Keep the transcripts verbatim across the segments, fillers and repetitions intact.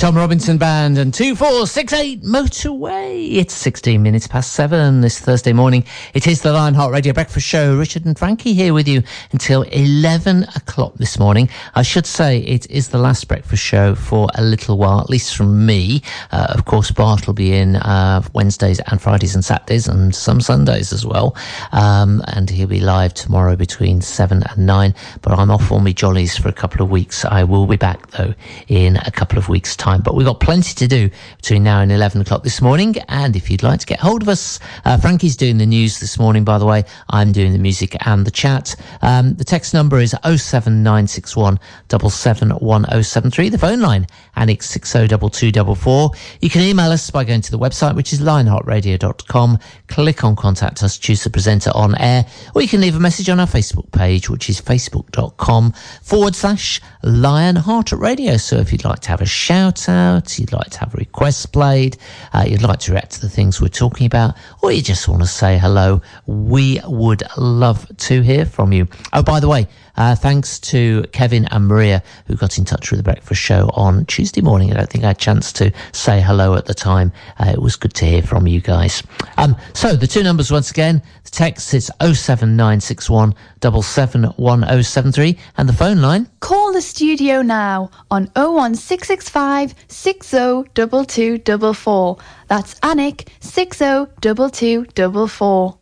Tom Robinson Band and two four six eight Motorway. It's sixteen minutes past seven this Thursday morning. It is the Lionheart Radio Breakfast Show. Richard and Frankie here with you until eleven o'clock this morning. I should say it is the last breakfast show for a little while, at least from me. Uh, of course, Bart will be in uh, Wednesdays and Fridays and Saturdays and some Sundays as well. Um, and he'll be live tomorrow between seven and nine. But I'm off on me jollies for a couple of weeks. I will be back, though, in a couple of weeks' time. But we've got plenty to do between now and eleven o'clock this morning. And if you'd like to get hold of us, uh, Frankie's doing the news this morning, by the way. I'm doing the music and the chat. Um, the text number is oh seven nine six one seven seven one oh seven three. The phone line, Annex six oh two two four four. You can email us by going to the website, which is lionheart radio dot com. Click on Contact Us, choose the presenter on air, or you can leave a message on our Facebook page, which is facebook.com forward slash Lionheart Radio. So if you'd like to have a shout out, you'd like to have requests played, uh, you'd like to react to the things we're talking about, or you just want to say hello, we would love to hear from you. Oh, by the way, Uh, thanks to Kevin and Maria, who got in touch with the breakfast show on Tuesday morning. I don't think I had a chance to say hello at the time. Uh, it was good to hear from you guys. Um, so the two numbers once again, the text is oh seven nine six one seven seven one oh seven three, and the phone line. Call the studio now on oh one six six five six oh two two four four. That's Annick six oh two two four four.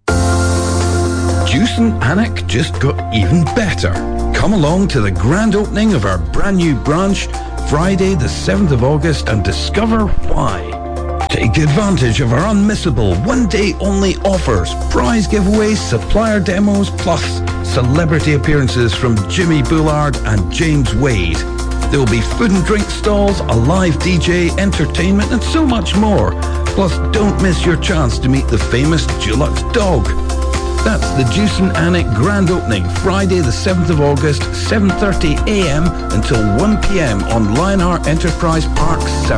Juice and Annick just got even better. Come along to the grand opening of our brand new branch Friday the seventh of August and discover why. Take advantage of our unmissable one day only offers, prize giveaways, supplier demos, plus celebrity appearances from Jimmy Bullard and James Wade. There will be food and drink stalls, a live D J, entertainment and so much more. Plus don't miss your chance to meet the famous Dulux dog. That's the Juice and Annick grand opening, Friday the seventh of August, seven thirty a m until one p m on Lionheart Enterprise Park South.